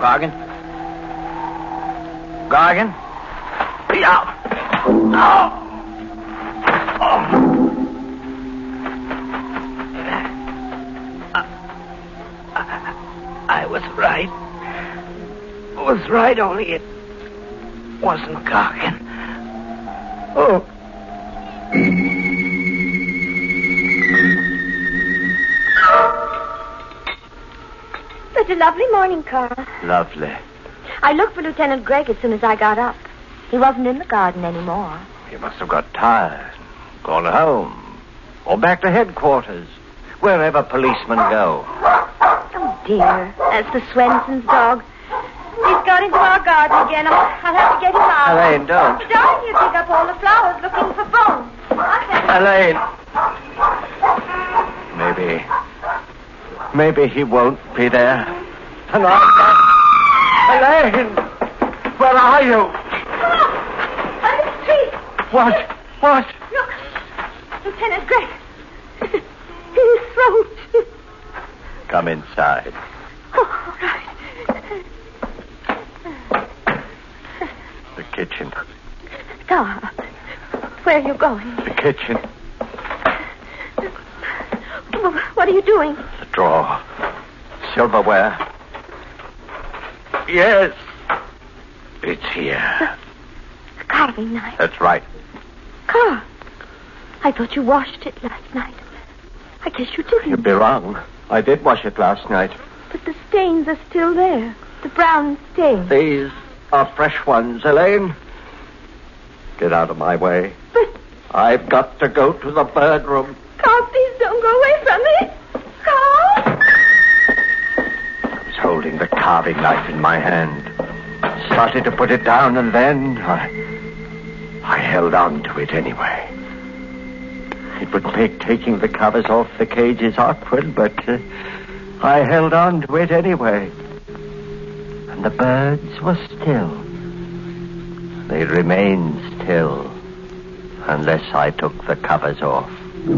Gargan? Gargan? Yeah. Oh. I was right. Was right, only it wasn't Gargan. Oh. Such a lovely morning, Carl. Lovely. I looked for Lieutenant Gregg as soon as I got up. He wasn't in the garden anymore. He must have got tired, gone home, or back to headquarters, wherever policemen go. Oh, dear. That's the Swenson's dog. He's got into our garden again. I'll have to get him out. Elaine, don't. Down here, pick up all the flowers looking for bones. Elaine. Maybe he won't be there. And Elaine! Where are you? On the street. What? Look. Lieutenant Gregg. His throat. Come inside. Oh, all right. The kitchen. Carl, where are you going? The kitchen. What are you doing? The drawer. Silverware. Yes. It's here. The carving knife. That's right. Carl, I thought you washed it last night. I guess you didn't. You'd be wrong. I did wash it last night. But the stains are still there. The brown stains. These are fresh ones, Elaine. Get out of my way. But... I've got to go to the bird room. Carl, please don't go away from me. Carl! I was holding the carving knife in my hand. Started to put it down, and then I held on to it anyway. It would make taking the covers off the cages awkward, but I held on to it anyway. And the birds were still. They remained still unless I took the covers off.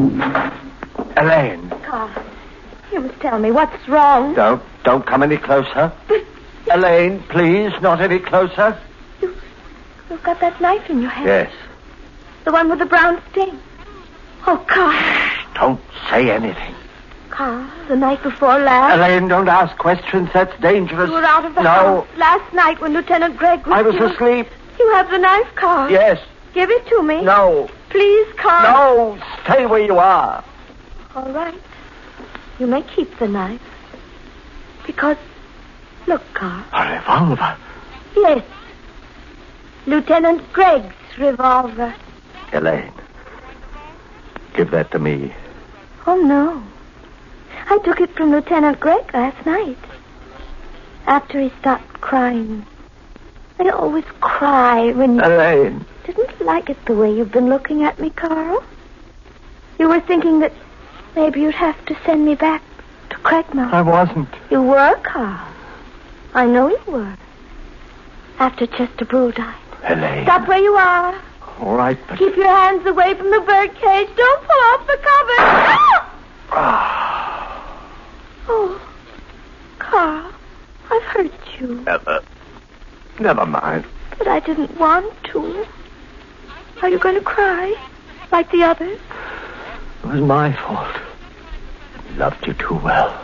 Elaine. Carl, you must tell me what's wrong. Don't come any closer. Elaine, please, not any closer. You've got that knife in your hand. Yes. The one with the brown stain. Oh, Carl. Don't say anything. Carl, the night before last. Elaine, don't ask questions. That's dangerous. You were out of the house last night when Lieutenant Gregg was I was killed. asleep. You have the knife, Carl. Yes. Give it to me. No. Please, Carl. No, stay where you are. All right. You may keep the knife. Because, look, Carl. A revolver? Yes. Lieutenant Gregg's revolver. Elaine, give that to me. Oh, no. I took it from Lieutenant Gregg last night. After he stopped crying. I always cry when... Elaine. Didn't like it the way you've been looking at me, Carl. You were thinking that maybe you'd have to send me back to Craigmount. I wasn't. You were, Carl. I know you were. After Chester Brule died. Elaine. Stop where you are. All right, but... Keep your hands away from the birdcage. Don't pull off the cover. Oh, Carl, I've hurt you. Never mind. But I didn't want to. Are you going to cry? Like the others? It was my fault. I loved you too well.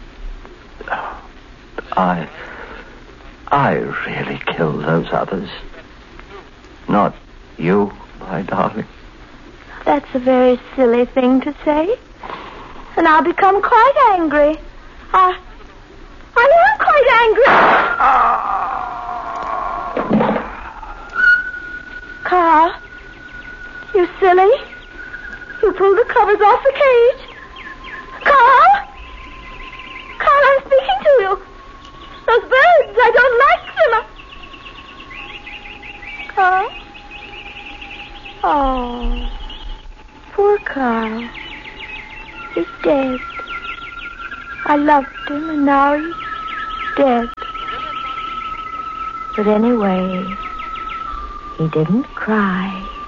I really killed those others. Not you, my darling. That's a very silly thing to say. And I'll become quite angry. I am quite angry. Carl, you silly. You pulled the covers off the cage. Carl? Carl, I'm speaking to you. Those birds, I don't like them. Carl? Oh, poor Carl. He's dead. I loved him, and now he's dead. But anyway, he didn't cry.